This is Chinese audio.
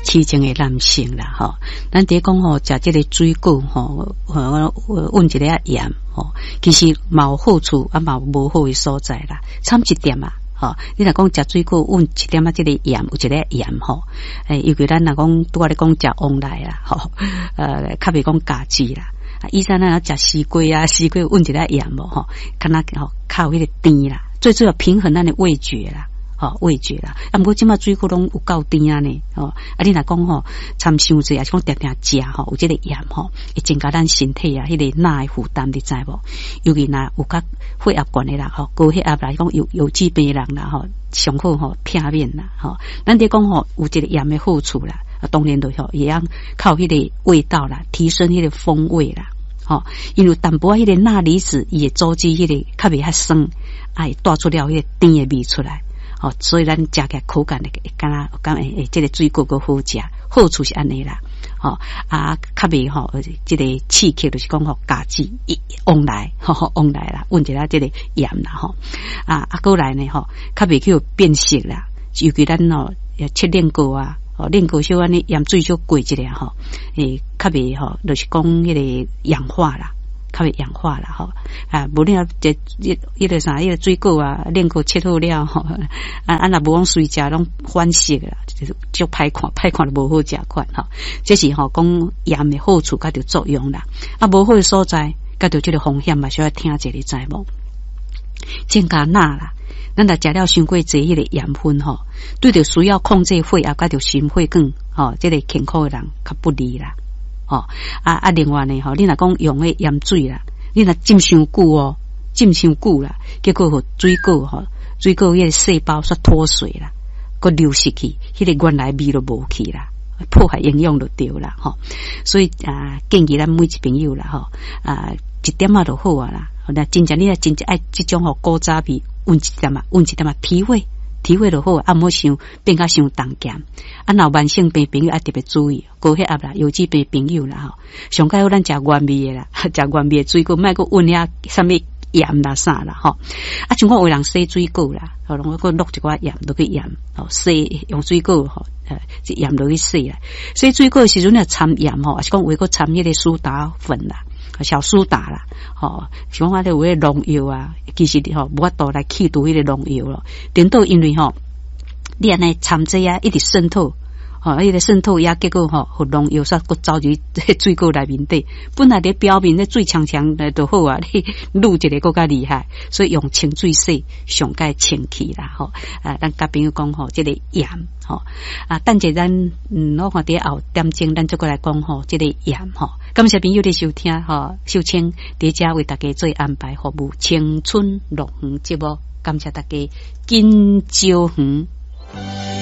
痴情的男性啦吼，咱伫讲吼，食即个水果吼，温一个盐吼，其实嘛有好处，啊嘛有无好的所在啦，参一点啊。吼，你若讲食水果，温一点啊，即个盐有一个盐吼，尤其咱若讲拄仔咧讲食旺来啦，吼，较袂讲家己啦。医生咱食西瓜啊，西瓜温一个盐无吼，敢若吼较有迄个甜啦，最主要平衡咱的味觉啦。味觉啦，啊，不过即马水果拢有够甜啊呢，你若讲吼，参伤济，还是讲定定食吼，有即个盐吼，会增加咱身体啊，迄个钠的负担，你知无？尤其若有较血压悬的人吼，高血压来讲有疾病的人啦吼，上好吼片面啦吼，咱得讲吼有一个盐的好处啦，当然就吼也要靠迄个味道啦，提升迄个风味啦。因为淡薄迄个钠离子伊会阻止迄个较袂遐酸，会带出了迄个甜的味出来。所以咱食起来口感敢这个水果个好食，好处是安尼啦。较袂这个刺激就是讲家己往来啦，问一下这个盐啦过来呢较袂去变色啦，尤其咱切炼果啊。炼果小安尼盐水就过一下较袂就是讲迄个氧化啦。较袂氧化啦无你迄个啥，迄个水果啊，炼果切好了若无讲随食拢反色啦，就歹看就无好食款这是讲盐的好处甲着作用啦，无好的所在甲着这个风险嘛，需要听者你知无？增加钠啦，咱若食了伤过济迄个盐分对着需要控制血压甲着心血管这个健康的人较不利啦。另外呢你若讲用的盐水啦，你若浸伤久啦，结果水果迄个细胞煞脱水啦，佮流失去，迄个原来味都无去啦，破坏营养就对啦所以建议咱每一朋友啦一点就好啦。那真正你若真正爱这种古早味，温一点啊，体会就好，毋好伤变甲伤重咸。若慢性病朋友特别注意，高血压啦、油脂病朋友啦上介好咱食原味的啦，食原味的水果，莫个温遐啥物盐啦啥啦像我有人洗水果啦，拢个落一寡盐落去盐洗用水果这盐落去洗啦。洗水果的时阵若掺盐还是讲有个掺迄个苏打粉啦。小苏打啦，像我咧有迄农药啊，其实无法度来去除迄个农药咯。顶多因为你安尼掺这一直渗透，迄个渗透也结果互农药煞佫走入水果内面底。本来咧表面咧水强就好啊，你卤一个佫较厉害，所以用清水洗上该清气啦咱甲朋友讲这个盐等者咱我看伫后点钟咱再过来讲这个盐感谢朋友的收听秀清伫遮为大家做安排服务青春乐园节目，感谢大家金朝园。